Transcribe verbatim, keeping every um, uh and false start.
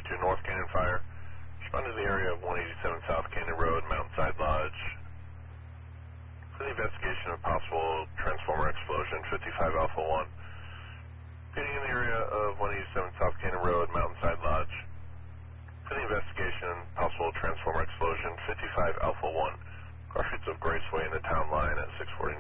two North Canyon Fire. Respond to the area of one eighty-seven South Canyon Road, Mountainside Lodge. For the investigation of possible transformer explosion, fifty-five Alpha one. Getting in the area of one eighty-seven South Canyon Road, Mountainside Lodge. For the investigation, possible transformer explosion, fifty-five Alpha one. Crossroads of Graceway in the town line at six forty-nine.